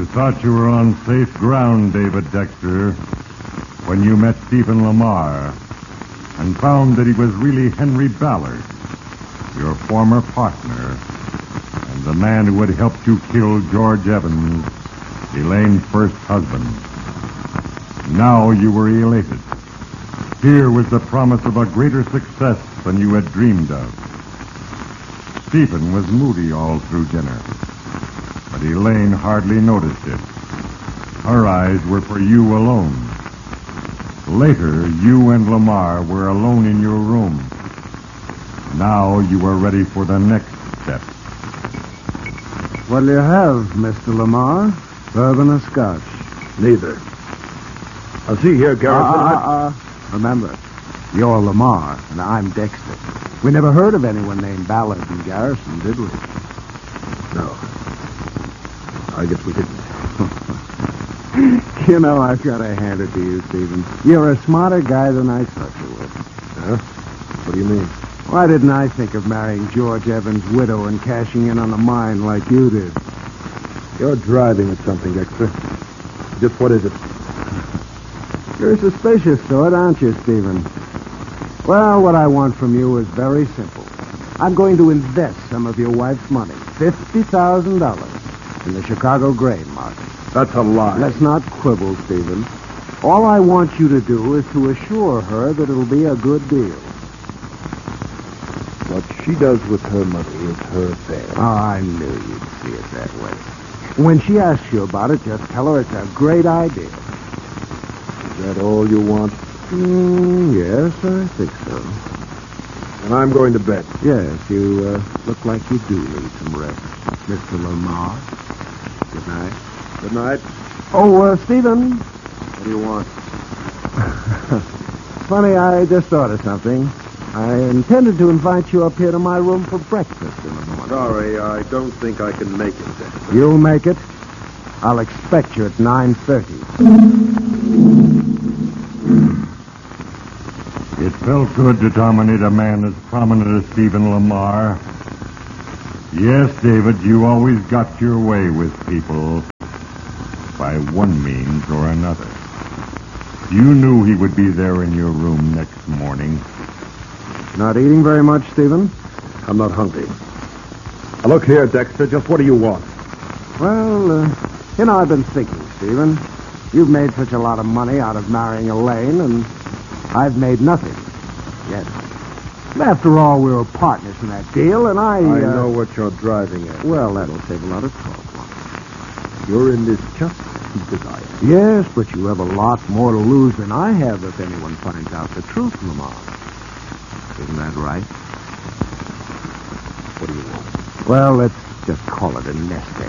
thought you were on safe ground, David Dexter, when you met Stephen Lamar and found that he was really Henry Ballard, your former partner, and the man who had helped you kill George Evans, Elaine's first husband. Now you were elated. Here was the promise of a greater success than you had dreamed of. Stephen was moody all through dinner, but Elaine hardly noticed it. Her eyes were for you alone. Later, you and Lamar were alone in your room. Now you were ready for the next step. What'll you have, Mr. Lamar? Bourbon or scotch? Neither. I'll see here, Garrison. Remember, you're Lamar, and I'm Dexter. We never heard of anyone named Ballard in Garrison, did we? No. I guess we didn't. You know, I've got to hand it to you, Stephen. You're a smarter guy than I thought you were. Huh? What do you mean? Why didn't I think of marrying George Evans' widow and cashing in on the mine like you did? You're driving at something, Dexter. Just what is it? You're a suspicious sort, aren't you, Stephen? Well, what I want from you is very simple. I'm going to invest some of your wife's money, $50,000, in the Chicago grain market. That's a lie. Let's not quibble, Stephen. All I want you to do is to assure her that it'll be a good deal. What she does with her money is her affair. Oh, I knew you'd see it that way. When she asks you about it, just tell her it's a great idea. Is that all you want? Yes, I think so. And I'm going to bed. Yes, you look like you do need some rest, Mr. Lamar. Good night. Good night. Oh, Stephen. What do you want? Funny, I just thought of something. I intended to invite you up here to my room for breakfast in the morning. Sorry, I don't think I can make it, Dexter. You'll make it. I'll expect you at 9:30. It felt good to dominate a man as prominent as Stephen Lamar. Yes, David, you always got your way with people by one means or another. You knew he would be there in your room next morning. Not eating very much, Stephen? I'm not hungry. Now, look here, Dexter, just what do you want? Well, I've been thinking, Stephen. You've made such a lot of money out of marrying Elaine, and I've made nothing yet. After all, we were partners in that deal, and I know what you're driving at. Well, that'll save a lot of talk. You're in this just because I am. Yes, but you have a lot more to lose than I have if anyone finds out the truth, Lamar. Isn't that right? What do you want? Well, let's just call it a nest egg.